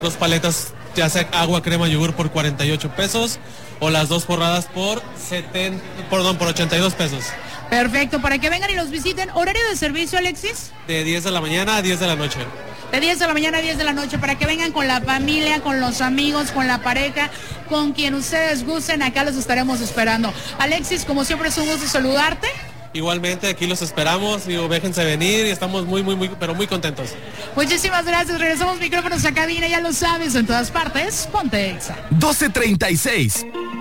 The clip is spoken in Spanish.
2 paletas, ya sea agua, crema, yogur por 48 pesos o las 2 porradas por 82 pesos. Perfecto, para que vengan y los visiten. ¿Horario de servicio, Alexis? De 10 de la mañana a 10 de la noche. De 10 de la mañana a 10 de la noche, para que vengan con la familia, con los amigos, con la pareja, con quien ustedes gusten, acá los estaremos esperando. Alexis, como siempre es un gusto saludarte. Igualmente, aquí los esperamos, digo, déjense venir y estamos muy, pero muy contentos. Muchísimas gracias, regresamos micrófonos a cabina, ya lo sabes, en todas partes, ponte Exa. 12:36.